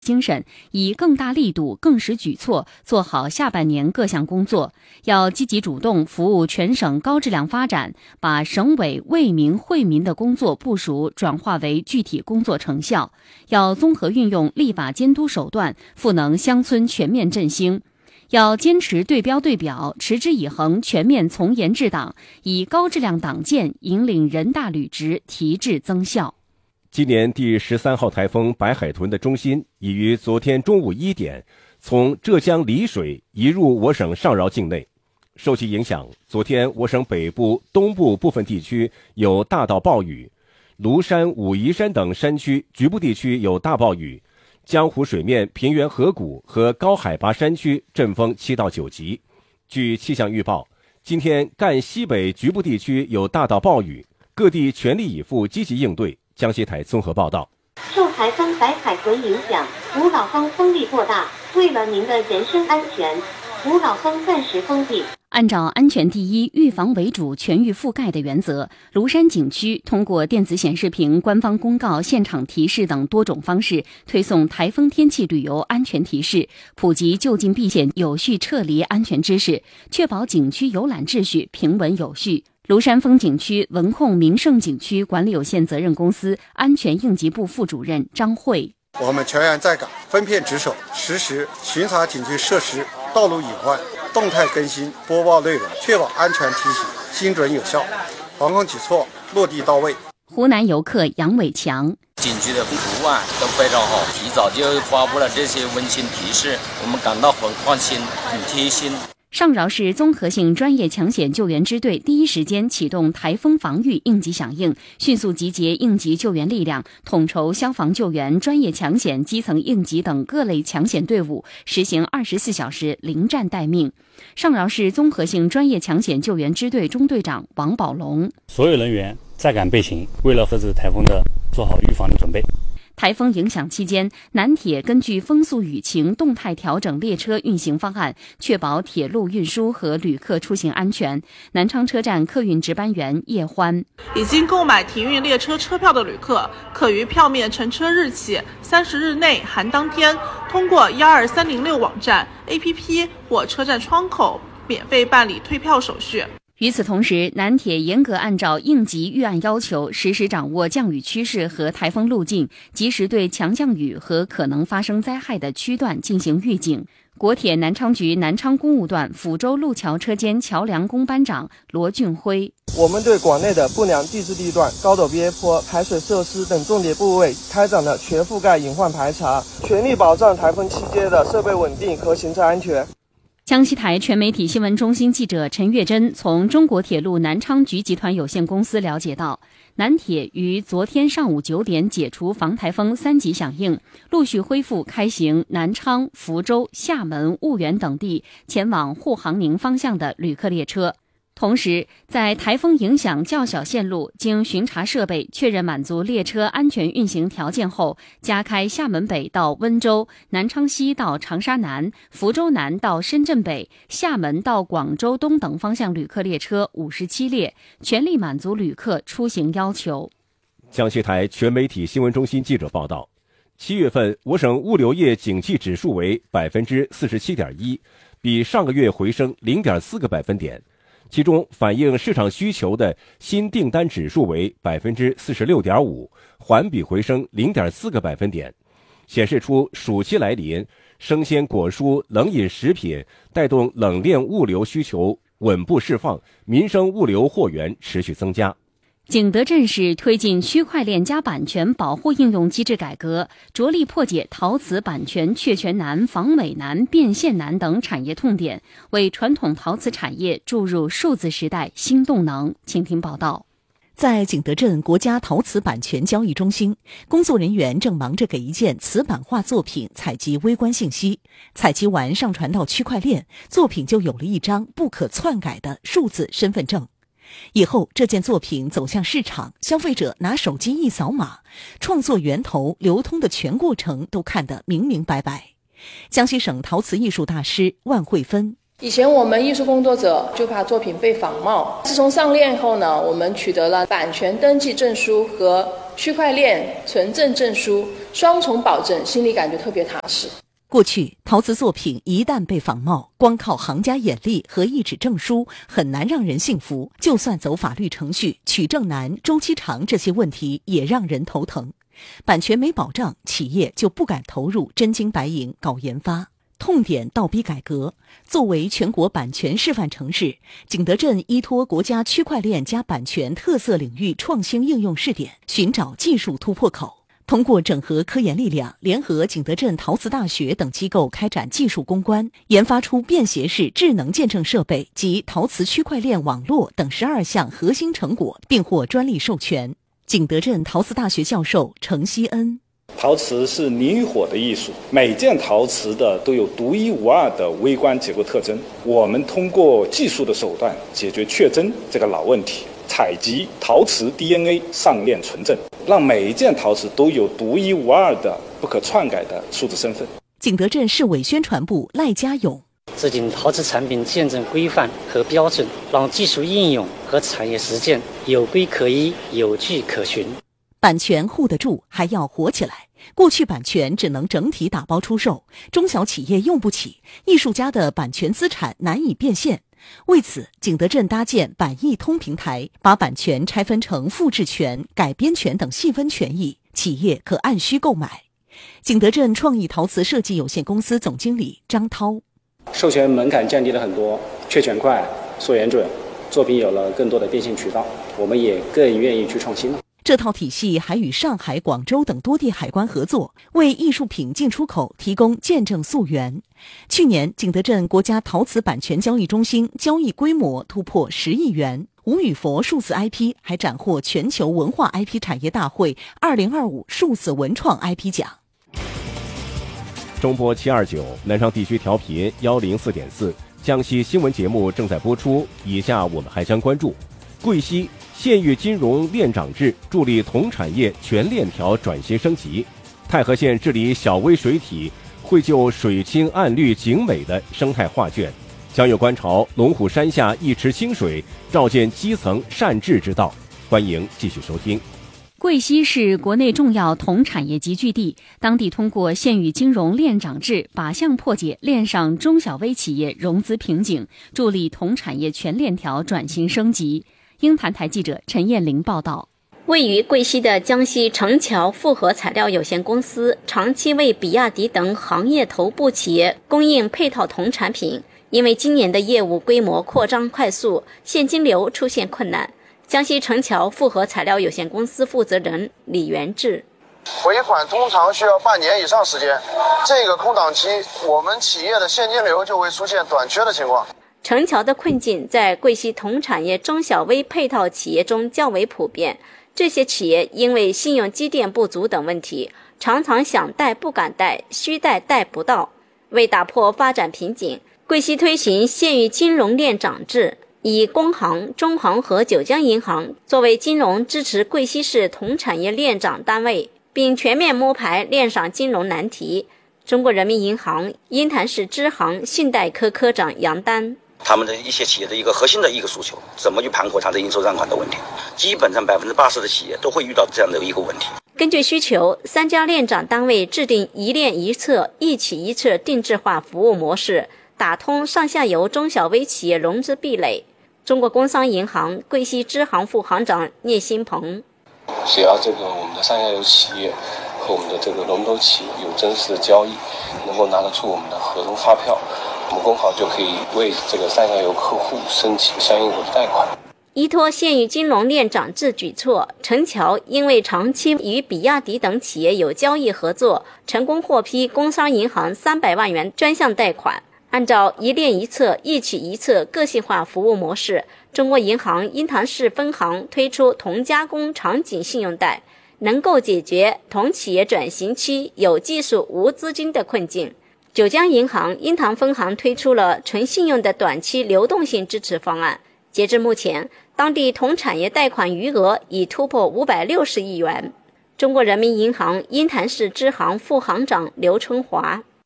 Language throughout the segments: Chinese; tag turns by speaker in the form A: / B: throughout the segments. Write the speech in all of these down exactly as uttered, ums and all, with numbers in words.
A: 精神，以更大力度、更实举措做好下半年各项工作，要积极主动服务全省高质量发展，把省委为民惠民的工作部署转化为具体工作成效，要综合运用立法监督手段，赋能乡村全面振兴。要坚持对标对表，持之以恒，全面从严治党，以高质量党建引领人大履职提质增效。
B: 今年第十三号台风白海豚的中心已于昨天中午一点从浙江丽水移入我省上饶境内。受其影响，昨天我省北部、东部部分地区有大到暴雨，庐山、武夷山等山区局部地区有大暴雨，江湖水面、平原河谷和高海拔山区阵风七到九级。据气象预报，今天赣西北局部地区有大到暴雨，各地全力以赴积极应对。江西台综合报道。
C: 受台风白海豚影响，五老峰风力过大，为了您的人身安全，五老峰暂时封闭。
A: 按照安全第一、预防为主、全域覆盖的原则，庐山景区通过电子显示屏、官方公告、现场提示等多种方式，推送台风天气旅游安全提示，普及就近避险、有序撤离安全知识，确保景区游览秩序平稳有序。庐山风景区文控名胜景区管理有限责任公司安全应急部副主任张慧：
D: 我们全员在岗，分片值守，实时巡查景区设施道路隐患，动态更新播报内容，确保安全提醒精准有效，防控举措落地到位。
A: 湖南游客杨伟强：
E: 景区的图案都非常好，提早就发布了这些温馨提示，我们感到很放心，很贴心。
A: 上饶市综合性专业抢险救援支队第一时间启动台风防御应急响应，迅速集结应急救援力量，统筹消防救援、专业抢险、基层应急等各类抢险队伍，实行二十四小时临战待命。上饶市综合性专业抢险救援支队中队长王宝龙：
F: 所有人员在岗备勤，为了这次台风的做好预防的准备。
A: 台风影响期间，南铁根据风速雨情动态调整列车运行方案，确保铁路运输和旅客出行安全。南昌车站客运值班员叶欢：
G: 已经购买停运列车车票的旅客，可于票面乘车日起三十日内含当天，通过一二三零六网站、A P P 或车站窗口免费办理退票手续。
A: 与此同时，南铁严格按照应急预案要求，实时掌握降雨趋势和台风路径，及时对强降雨和可能发生灾害的区段进行预警。国铁南昌局南昌公务段抚州路桥车间桥梁工班长罗俊辉：
H: 我们对管内的不良地质地段、高陡边坡、排水设施等重点部位开展了全覆盖隐患排查，全力保障台风期间的设备稳定和行车安全。
A: 江西台全媒体新闻中心记者陈月珍从中国铁路南昌局集团有限公司了解到，南铁于昨天上午九点解除防台风三级响应，陆续恢复开行南昌、福州、厦门、婺源等地前往沪杭宁方向的旅客列车。同时，在台风影响较小线路，经巡查设备确认满足列车安全运行条件后，加开厦门北到温州、南昌西到长沙南、福州南到深圳北、厦门到广州东等方向旅客列车五十七列，全力满足旅客出行要求。
B: 江西台全媒体新闻中心记者报道，七月份我省物流业景气指数为百分之四十七点一，比上个月回升零点四个百分点。其中反映市场需求的新订单指数为百分之四十六点五，环比回升零点四个百分点，显示出暑期来临，生鲜果蔬、冷饮食品带动冷链物流需求稳步释放，民生物流货源持续增加。
A: 景德镇市推进区块链加版权保护应用机制改革，着力破解陶瓷版权确权难、仿美难、变现难等产业痛点，为传统陶瓷产业注入数字时代新动能。请听报道。
I: 在景德镇国家陶瓷版权交易中心，工作人员正忙着给一件瓷版画作品采集微观信息，采集完上传到区块链，作品就有了一张不可篡改的数字身份证。以后这件作品走向市场，消费者拿手机一扫码，创作源头、流通的全过程都看得明明白白。江西省陶瓷艺术大师万慧芬：
J: 以前我们艺术工作者就怕作品被仿冒，自从上链后呢，我们取得了版权登记证书和区块链存证证书，双重保证，心里感觉特别踏实。
I: 过去陶瓷作品一旦被仿冒，光靠行家眼力和一纸证书很难让人信服，就算走法律程序，取证难、周期长这些问题也让人头疼。版权没保障，企业就不敢投入真金白银搞研发。痛点倒逼改革。作为全国版权示范城市，景德镇依托国家区块链加版权特色领域创新应用试点，寻找技术突破口。通过整合科研力量，联合景德镇陶瓷大学等机构开展技术攻关，研发出便携式智能见证设备及陶瓷区块链网络等十二项核心成果，并获专利授权。景德镇陶瓷大学教授程希恩：
K: 陶瓷是泥与火的艺术，每件陶瓷的都有独一无二的微观结构特征。我们通过技术的手段解决确真这个老问题，采集陶瓷 D N A 上链存证，让每一件陶瓷都有独一无二的不可篡改的数字身份。
I: 景德镇市委宣传部赖家勇：
L: 制定陶瓷产品见证规范和标准，让技术应用和产业实践有规可依、有据可循。
I: 版权护得住，还要活起来。过去版权只能整体打包出售，中小企业用不起，艺术家的版权资产难以变现。为此，景德镇搭建版艺通平台，把版权拆分成复制权、改编权等细分权益，企业可按需购买。景德镇创意陶瓷设计有限公司总经理张涛：
M: 授权门槛降低了很多，确权快、溯源准，作品有了更多的变现渠道，我们也更愿意去创新了。
I: 这套体系还与上海、广州等多地海关合作，为艺术品进出口提供见证溯源。去年，景德镇国家陶瓷版权交易中心交易规模突破十亿元。吴宇佛数字 I P 还斩获全球文化 I P 产业大会二零二五数字文创 I P 奖。
B: 中波七二九，南昌地区调频幺零四点四，江西新闻节目正在播出。以下我们还将关注：贵西县域金融链长制助力铜产业全链条转型升级；太和县治理小微水体，绘就水清暗绿景美的生态画卷。将有观潮龙虎山下一池清水，照见基层善治之道。欢迎继续收听。
A: 贵西是国内重要铜产业集聚地，当地通过县域金融链长制，靶向破解链上中小微企业融资瓶颈，助力铜产业全链条转型升级。鹰盘台记者陈艳玲报道。
N: 位于贵西的江西成桥复合材料有限公司长期为比亚迪等行业头部企业供应配套铜产品，因为今年的业务规模扩张快速，现金流出现困难。江西成桥复合材料有限公司负责人李元志：
O: 回款通常需要半年以上时间，这个空档期我们企业的现金流就会出现短缺的情况。
N: 成桥的困境在贵西铜产业中小微配套企业中较为普遍，这些企业因为信用积淀不足等问题，常常想贷不敢贷，需贷贷不到。为打破发展瓶颈，贵西推行县域金融链长制，以工行、中行和九江银行作为金融支持贵西市铜产业链长单位，并全面摸排链上金融难题。中国人民银行鹰潭市支行信贷科科长杨丹：
P: 他们的一些企业的一个核心的一个诉求，怎么去盘活它的应收账款的问题，基本上百分之八十的企业都会遇到这样的一个问题。
N: 根据需求，三家链长单位制定一链一策、一企一策定制化服务模式，打通上下游中小微企业融资壁垒。中国工商银行贵西支行副行长聂新鹏：
Q: 只要这个我们的上下游企业和我们的这个龙头企业有真实的交易，能够拿得出我们的合同发票，我们工行就可以为这个上下游客户申请相应的贷款。
N: 依托县域金融链长制举措，成桥因为长期与比亚迪等企业有交易合作，成功获批工商银行三百万元专项贷款。按照一链一策、一企一策个性化服务模式，中国银行鹰潭市分行推出铜加工场景信用贷，能够解决铜企业转型期有技术无资金的困境。九江银行鹰潭分行推出了纯信用的短期流动性支持方案，截至目前，当地铜产业贷款余额已突破五百六十亿元。中国人民银行鹰潭市支行副行长刘春华：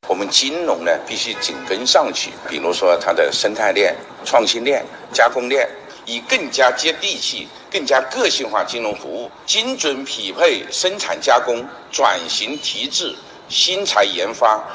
R: 我们金融呢必须紧跟上去，比如说它的生态链、创新链、加工链，以更加接地气、更加个性化金融服务，精准匹配生产加工、转型提质、新材研发。